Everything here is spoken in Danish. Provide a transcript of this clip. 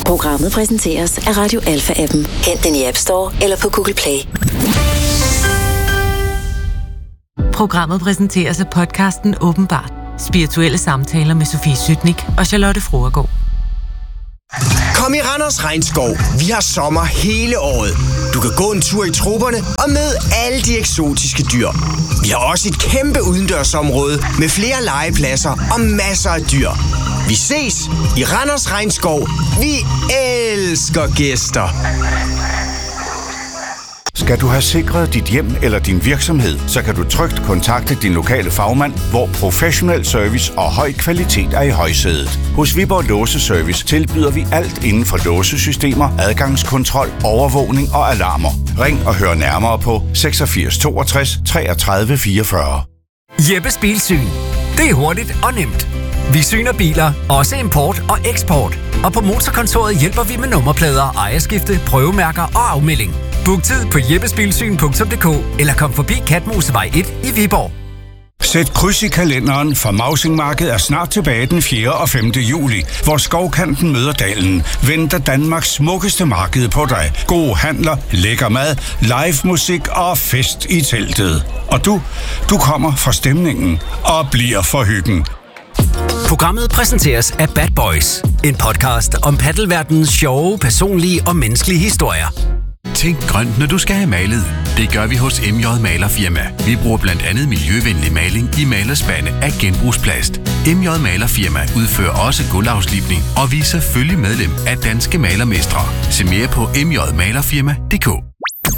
Programmet præsenteres af Radio Alpha-appen. Hent den i App Store eller på Google Play. Programmet præsenteres af podcasten Åbenbart. Spirituelle samtaler med Sofie Sytnik og Charlotte Fruergaard. Kom i Randers Regnskov. Vi har sommer hele året. Du kan gå en tur i tropperne og møde alle de eksotiske dyr. Vi har også et kæmpe udendørsområde med flere legepladser og masser af dyr. Vi ses i Randers Regnskov. Vi elsker gæster. Skal du have sikret dit hjem eller din virksomhed, så kan du trygt kontakte din lokale fagmand, hvor professionel service og høj kvalitet er i højsædet. Hos Viborg Låseservice tilbyder vi alt inden for låsesystemer, adgangskontrol, overvågning og alarmer. Ring og hør nærmere på 86 62 33 44. Jeppes Bilsyn. Det er hurtigt og nemt. Vi syner biler, også import og eksport. Og på Motorkontoret hjælper vi med nummerplader, ejerskifte, prøvemærker og afmelding. Book tid på jeppesbilsyn.dk eller kom forbi Katmosevej 1 i Viborg. Sæt kryds i kalenderen, for Mausingmarkedet er snart tilbage den 4. og 5. juli, hvor Skovkanten møder Dalen. Venter Danmarks smukkeste marked på dig. Gode handler, lækker mad, live musik og fest i teltet. Og du kommer for stemningen og bliver for hyggen. Programmet præsenteres af Bad Boys. En podcast om paddelverdenens sjove, personlige og menneskelige historier. Tænk grønt, når du skal have malet. Det gør vi hos MJ Malerfirma. Vi bruger blandt andet miljøvenlig maling i malerspande af genbrugsplast. MJ Malerfirma udfører også gulvafslibning, og vi er selvfølgelig medlem af Danske Malermestre. Se mere på mjmalerfirma.dk.